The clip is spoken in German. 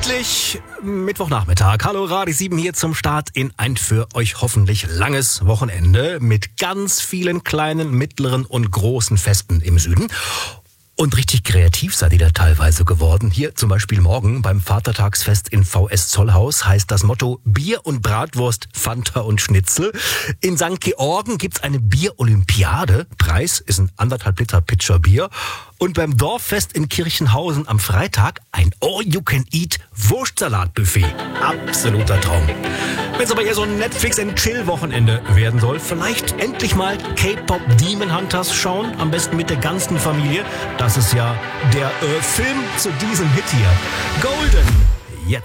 Pünktlich Mittwochnachmittag. Hallo, Radio 7 hier zum Start in ein für euch hoffentlich langes Wochenende mit ganz vielen kleinen, mittleren und großen Festen im Süden. Und richtig kreativ seid ihr da teilweise geworden. Hier zum Beispiel morgen beim Vatertagsfest in VS Zollhaus heißt das Motto Bier und Bratwurst, Fanta und Schnitzel. In St. Georgen gibt's eine Bier-Olympiade. Preis ist ein 1,5 Liter Pitcher Bier. Und beim Dorffest in Kirchenhausen am Freitag ein All-You-Can-Eat-Wurstsalat-Buffet. Absoluter Traum. Wenn es aber eher so ein Netflix-and-Chill-Wochenende werden soll, vielleicht endlich mal K-Pop Demon Hunters schauen, am besten mit der ganzen Familie. Das ist ja der Film zu diesem Hit hier. Golden.